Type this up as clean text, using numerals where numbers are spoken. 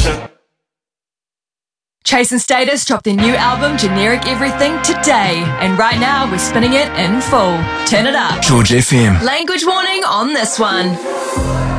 Chase and Status dropped their new album, Generic Everything, today. And right now, we're spinning it in full. Turn it up. George FM. Language warning on this one.